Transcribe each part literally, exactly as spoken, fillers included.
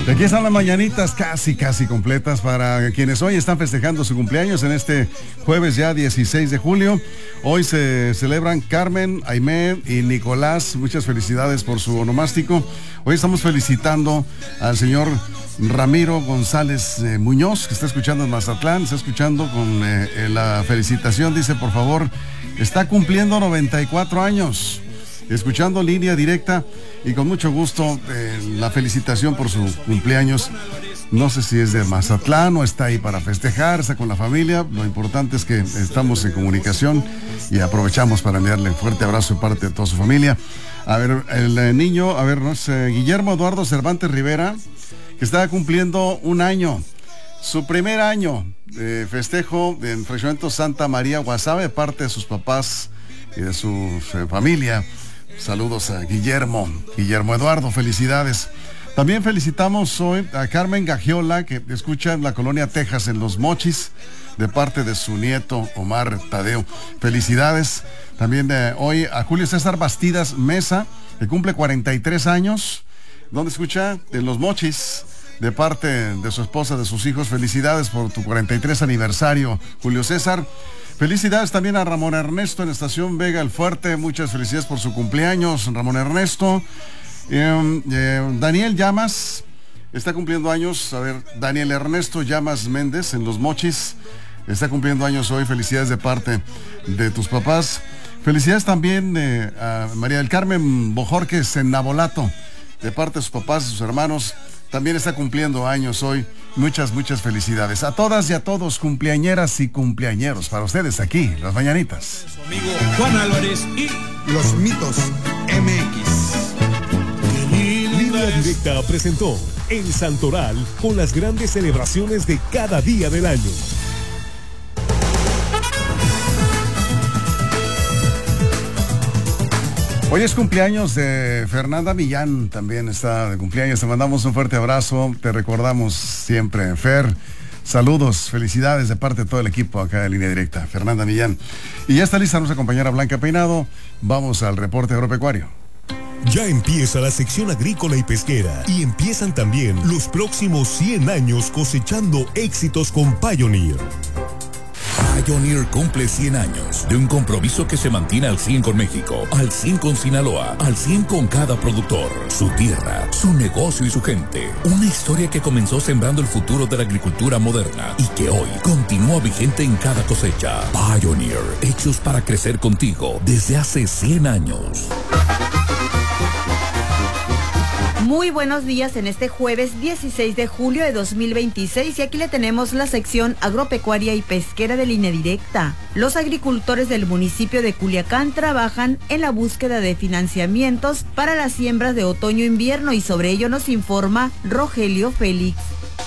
Y aquí están las mañanitas casi, casi completas para quienes hoy están festejando su cumpleaños en este jueves ya dieciséis de julio. Hoy se celebran Carmen, Aimé y Nicolás. Muchas felicidades por su onomástico. Hoy estamos felicitando al señor Ramiro González eh, Muñoz, que está escuchando en Mazatlán, está escuchando con eh, la felicitación. Dice, por favor, está cumpliendo noventa y cuatro años. Escuchando línea directa y con mucho gusto eh, la felicitación por su cumpleaños. No sé si es de Mazatlán o está ahí para festejar, está con la familia. Lo importante es que estamos en comunicación y aprovechamos para enviarle un fuerte abrazo de parte de toda su familia. A ver, el eh, niño, a ver, no sé, Guillermo Eduardo Cervantes Rivera, que está cumpliendo un año, su primer año de festejo en Fraccionamiento Santa María Guasave, de parte de sus papás y de su eh, familia. Saludos a Guillermo, Guillermo Eduardo, felicidades. También felicitamos hoy a Carmen Gagiola, que escucha en la colonia Texas, en Los Mochis, de parte de su nieto Omar Tadeo. Felicidades. También de hoy a Julio César Bastidas Mesa, que cumple cuarenta y tres años. ¿Dónde escucha? En Los Mochis, de parte de su esposa, de sus hijos. Felicidades por tu cuarenta y tres aniversario, Julio César. Felicidades también a Ramón Ernesto en Estación Vega El Fuerte. Muchas felicidades por su cumpleaños, Ramón Ernesto. Eh, eh, Daniel Llamas está cumpliendo años. A ver, Daniel Ernesto Llamas Méndez en Los Mochis está cumpliendo años hoy. Felicidades de parte de tus papás. Felicidades también eh, a María del Carmen Bojorques en Nabolato, de parte de sus papás y sus hermanos. También está cumpliendo años hoy. Muchas, muchas felicidades a todas y a todos, cumpleañeras y cumpleañeros. Para ustedes aquí, las mañanitas. Su amigo Juan Álvarez y Los Mitos M X. Línea Directa presentó El Santoral con las grandes celebraciones de cada día del año. Hoy es cumpleaños de Fernanda Millán, también está de cumpleaños. Te mandamos un fuerte abrazo, te recordamos siempre, Fer. Saludos, felicidades de parte de todo el equipo acá de Línea Directa, Fernanda Millán. Y ya está lista nuestra compañera Blanca Peinado. Vamos al reporte agropecuario. Ya empieza la sección agrícola y pesquera y empiezan también los próximos cien años cosechando éxitos con Pioneer. Pioneer cumple cien años de un compromiso que se mantiene al cien con México, al cien con Sinaloa, al cien con cada productor, su tierra, su negocio y su gente. Una historia que comenzó sembrando el futuro de la agricultura moderna y que hoy continúa vigente en cada cosecha. Pioneer, hechos para crecer contigo desde hace cien años. Muy buenos días en este jueves dieciséis de julio de dos mil veintiséis y aquí le tenemos la sección agropecuaria y pesquera de Línea Directa. Los agricultores del municipio de Culiacán trabajan en la búsqueda de financiamientos para las siembras de otoño-invierno y sobre ello nos informa Rogelio Félix.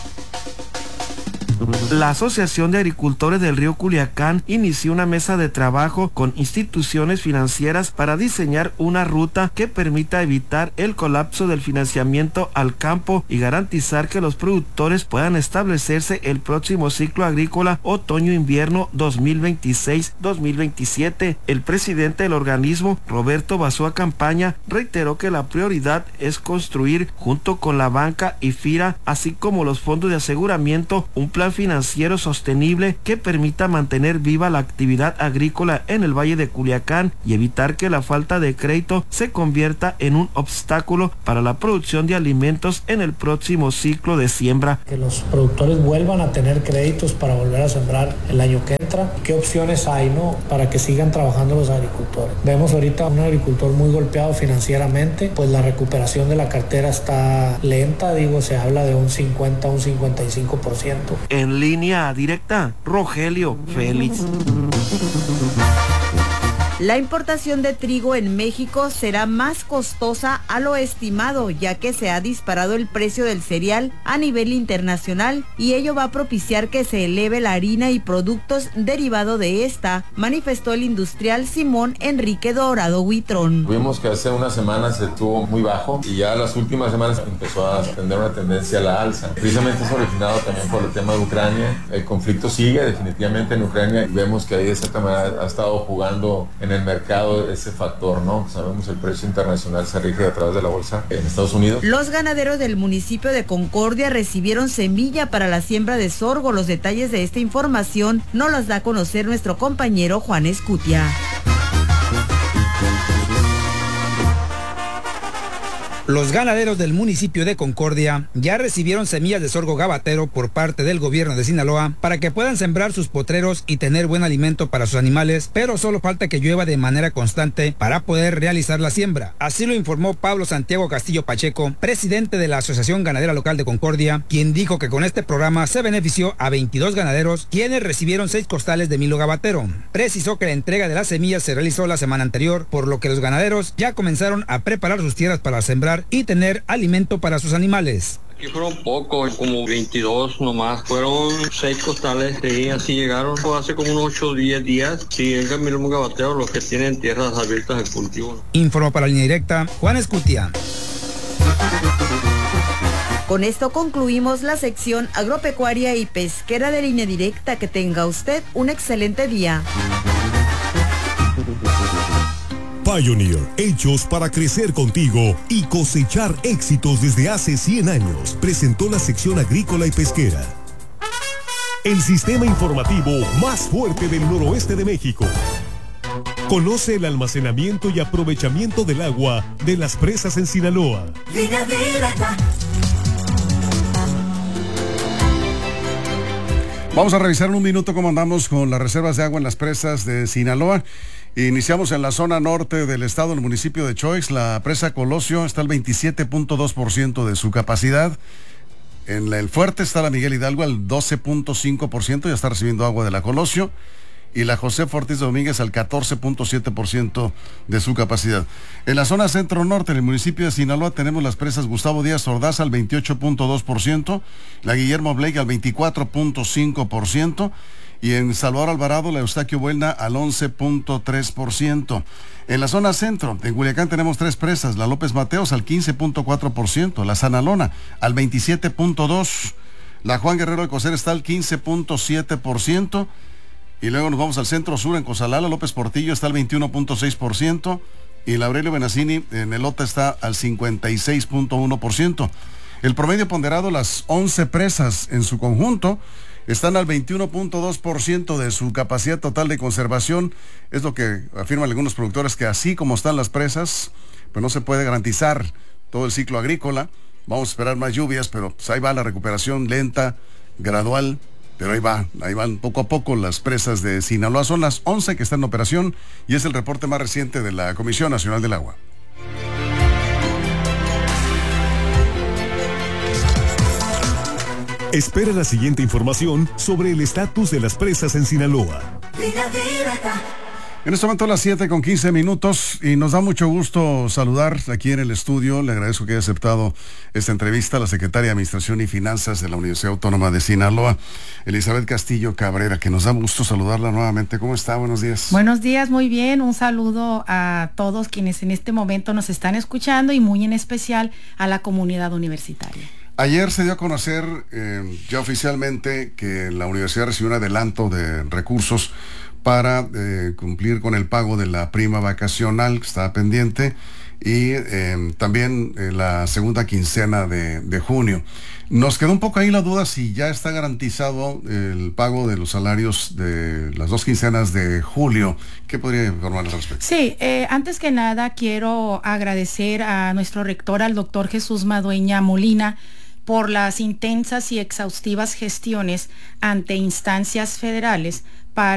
La Asociación de Agricultores del Río Culiacán inició una mesa de trabajo con instituciones financieras para diseñar una ruta que permita evitar el colapso del financiamiento al campo y garantizar que los productores puedan establecerse el próximo ciclo agrícola otoño-invierno dos mil veintiséis dos mil veintisiete. El presidente del organismo, Roberto Basúa Campaña, reiteró que la prioridad es construir junto con la banca y FIRA, así como los fondos de aseguramiento, un plan financiero sostenible que permita mantener viva la actividad agrícola en el Valle de Culiacán y evitar que la falta de crédito se convierta en un obstáculo para la producción de alimentos en el próximo ciclo de siembra. Que los productores vuelvan a tener créditos para volver a sembrar el año que entra. ¿Qué opciones hay, no, para que sigan trabajando los agricultores? Vemos ahorita un agricultor muy golpeado financieramente, pues la recuperación de la cartera está lenta, digo, se habla de un cincuenta, un cincuenta y cinco por ciento. En Línea Directa, Rogelio Félix. La importación de trigo en México será más costosa a lo estimado, ya que se ha disparado el precio del cereal a nivel internacional y ello va a propiciar que se eleve la harina y productos derivados de esta, manifestó el industrial Simón Enrique Dorado Huitrón. Vimos que hace unas semanas estuvo muy bajo y ya las últimas semanas empezó a tener una tendencia a la alza. Precisamente es originado también por el tema de Ucrania. El conflicto sigue definitivamente en Ucrania y vemos que ahí de cierta manera ha estado jugando en en el mercado ese factor, ¿no? Sabemos el precio internacional se rige a través de la bolsa en Estados Unidos. Los ganaderos del municipio de Concordia recibieron semilla para la siembra de sorgo. Los detalles de esta información nos las da a conocer nuestro compañero Juan Escutia. Los ganaderos del municipio de Concordia ya recibieron semillas de sorgo gabatero por parte del gobierno de Sinaloa para que puedan sembrar sus potreros y tener buen alimento para sus animales, pero solo falta que llueva de manera constante para poder realizar la siembra. Así lo informó Pablo Santiago Castillo Pacheco, presidente de la Asociación Ganadera Local de Concordia, quien dijo que con este programa se benefició a veintidós ganaderos, quienes recibieron seis costales de milo gabatero. Precisó que la entrega de las semillas se realizó la semana anterior, por lo que los ganaderos ya comenzaron a preparar sus tierras para sembrar y tener alimento para sus animales. Aquí fueron pocos, como veintidós nomás, fueron seis costales, sí, así llegaron, fue hace como unos ocho o diez días, sí, en cambio los gabateros, los que tienen tierras abiertas de cultivo. Informó para Línea Directa, Juan Escutia. Con esto concluimos la sección agropecuaria y pesquera de Línea Directa. Que tenga usted un excelente día. Pioneer, hechos para crecer contigo y cosechar éxitos desde hace cien años, presentó la sección agrícola y pesquera. El sistema informativo más fuerte del noroeste de México. Conoce el almacenamiento y aprovechamiento del agua de las presas en Sinaloa. Vamos a revisar en un minuto cómo andamos con las reservas de agua en las presas de Sinaloa. Iniciamos en la zona norte del estado, en el municipio de Choix. La presa Colosio está al veintisiete punto dos por ciento de su capacidad. En el fuerte está la Miguel Hidalgo al doce punto cinco por ciento, ya está recibiendo agua de la Colosio. Y la José Ortiz Domínguez al catorce punto siete por ciento de su capacidad. En la zona centro-norte, en el municipio de Sinaloa, tenemos las presas Gustavo Díaz Ordaz al veintiocho punto dos por ciento, la Guillermo Blake al veinticuatro punto cinco por ciento, y en Salvador Alvarado, la Eustaquio Buelna al once punto tres por ciento. En la zona centro, en Culiacán tenemos tres presas, la López Mateos al quince punto cuatro por ciento, la Sanalona al veintisiete punto dos por ciento, la Juan Guerrero de Coser está al quince punto siete por ciento, y luego nos vamos al centro sur, en Cozalá, la López Portillo está al veintiuno punto seis por ciento, y la Aurelio Benazzini en Elota está al cincuenta y seis punto uno por ciento. El promedio ponderado, las once presas en su conjunto, están al veintiuno punto dos por ciento de su capacidad total de conservación. Es lo que afirman algunos productores, que así como están las presas, pues no se puede garantizar todo el ciclo agrícola. Vamos a esperar más lluvias, pero pues ahí va la recuperación lenta, gradual, pero ahí va, ahí van poco a poco las presas de Sinaloa. Son las once que están en operación y es el reporte más reciente de la Comisión Nacional del Agua. Espera la siguiente información sobre el estatus de las presas en Sinaloa. En este momento a las siete con quince minutos, y nos da mucho gusto saludar aquí en el estudio. Le agradezco que haya aceptado esta entrevista a la secretaria de Administración y Finanzas de la Universidad Autónoma de Sinaloa, Elizabeth Castillo Cabrera, que nos da gusto saludarla nuevamente. ¿Cómo está? Buenos días. Buenos días, muy bien. Un saludo a todos quienes en este momento nos están escuchando y muy en especial a la comunidad universitaria. Ayer se dio a conocer eh, ya oficialmente que la universidad recibió un adelanto de recursos para eh, cumplir con el pago de la prima vacacional que estaba pendiente, y eh, también eh, la segunda quincena de, de junio. Nos quedó un poco ahí la duda si ya está garantizado el pago de los salarios de las dos quincenas de julio. ¿Qué podría informar al respecto? Sí, eh, antes que nada quiero agradecer a nuestro rector, al doctor Jesús Madueña Molina, por las intensas y exhaustivas gestiones ante instancias federales para